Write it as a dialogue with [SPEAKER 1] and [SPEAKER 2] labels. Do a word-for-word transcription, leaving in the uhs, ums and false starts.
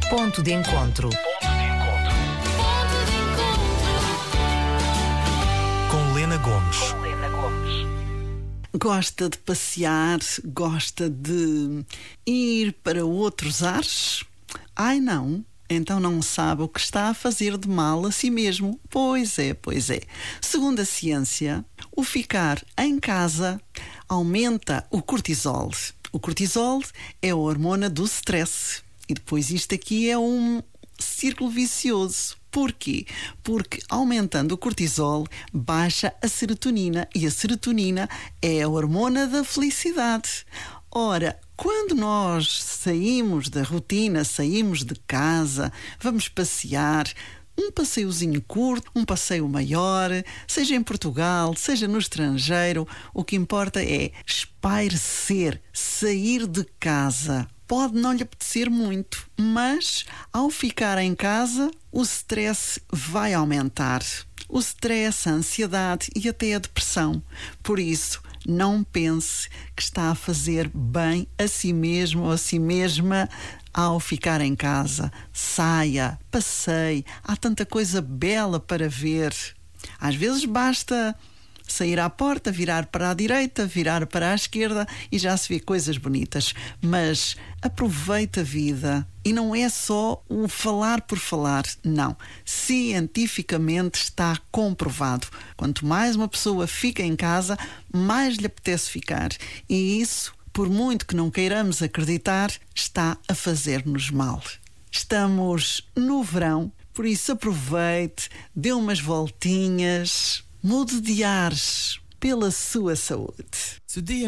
[SPEAKER 1] Ponto de encontro.
[SPEAKER 2] Com Lena Gomes.
[SPEAKER 3] Gosta de passear? Gosta de ir para outros ares? Ai, não. Então não sabe o que está a fazer de mal a si mesmo. Pois é, pois é. Segundo a ciência, o ficar em casa aumenta o cortisol. O cortisol é a hormona do stress. E depois isto aqui é um círculo vicioso. Porquê? Porque aumentando o cortisol, baixa a serotonina. E a serotonina é a hormona da felicidade. Ora, quando nós saímos da rotina, saímos de casa, vamos passear, um passeiozinho curto, um passeio maior, seja em Portugal, seja no estrangeiro, o que importa é espairecer, sair de casa. Pode não lhe apetecer muito, mas ao ficar em casa, o stress vai aumentar. O stress, a ansiedade e até a depressão. Por isso, não pense que está a fazer bem a si mesmo ou a si mesma ao ficar em casa. Saia, passeie, há tanta coisa bela para ver. Às vezes basta sair à porta, virar para a direita, virar para a esquerda e já se vê coisas bonitas. Mas aproveita a vida. E não é só o falar por falar, não. Cientificamente está comprovado. Quanto mais uma pessoa fica em casa, mais lhe apetece ficar. E isso, por muito que não queiramos acreditar, está a fazer-nos mal. Estamos no verão, por isso aproveite, dê umas voltinhas, mude de ares pela sua saúde.